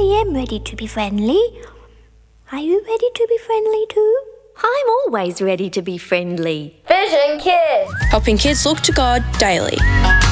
I am ready to be friendly. Are you ready to be friendly too? I'm always ready to be friendly. Vision Kids. Helping kids look to God daily.